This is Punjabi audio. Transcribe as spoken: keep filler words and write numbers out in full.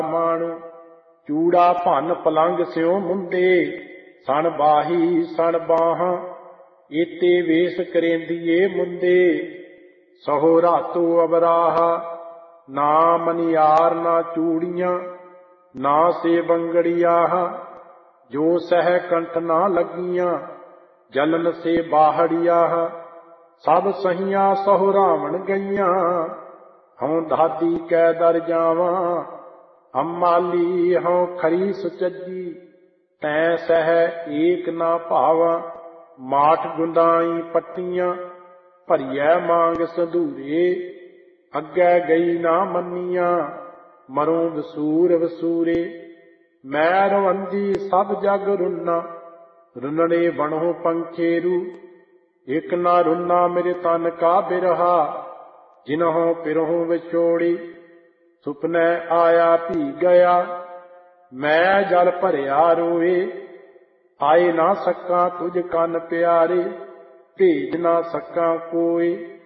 ਮਾਣ। ਚੂੜਾ ਭੰਨ ਪਲੰਗ ਸਿਉ ਮੁੰਦੇ, ਸਣ ਬਾਹੀ ਸਣ ਬਾਹਾਂ, ਏਤੇ ਵੇਸ ਕਰੇਂਦੀਏ ਮੁੰਦੇ, ਸਹੋ ਰਾਤੋ ਅਬਰਾਹਾ। ਨਾ ਮਨਿਆਰ ਨਾ ਚੂੜੀਆਂ, ਨਾ ਸੇ ਬੰਗੜੀਆਹ, ਜੋ ਸਹਿ ਕੰਠ ਨਾ ਲੱਗੀਆਂ, ਜਲਨ ਸੇ ਬਾਹੜੀਆਹ। ਸਭ ਸਹੀਆਂ ਸਹੁ ਰਾਵਣ ਗਈਆਂ, ਹਉ ਦਾਦੀ ਕੈ ਦਰ ਜਾਵਾਂ। ਅੰਮਾਲੀ ਹਉ ਖਰੀ ਸੁਚੱਜੀ, ਤੈਂ ਸਹਿ ਏਕ ਨਾ ਭਾਵਾਂ। ਮਾਠ ਗੁੰਦਾਈ ਪੱਟੀਆਂ, ਭਰੀਐ ਮਾਂਗ ਸੰਧੂਰੇ, ਅੱਗੇ ਗਈ ਨਾ ਮੰਨੀਆਂ, ਮਰੋਂ ਵਸੂਰ ਵਸੂਰੇ। ਮੈਂ ਰਵੰਦੀ ਸਭ ਜਗ ਰੁੰਨਾ, ਰੁੰਨੜੇ ਬਣੋ ਪੰਖੇਰੂ। ਇਕ ਨਾ ਰੁੰਨਾ ਮੇਰੇ ਤਨ ਕਾ ਬਿਰਹਾ, ਜਿਨਹੁ ਪਿਰਹੁ ਵਿਛੋੜੀ। ਸੁਪਨੈ ਆਇਆ ਭੀ ਗਿਆ, ਮੈਂ ਜਲ ਭਰਿਆ ਰੋਏ। ਆਏ ਨਾ ਸਕਾਂ ਤੁਝ ਕੰਨ ਪਿਆਰੇ, ਭੇਜ ਨਾ ਸਕਾਂ ਕੋਏ।